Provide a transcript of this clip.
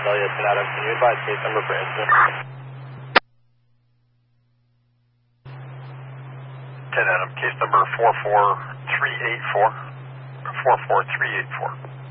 Philadelphia, 10 Adam. Can you advise case number for incident? 10 Adam, case number 44384. 44384.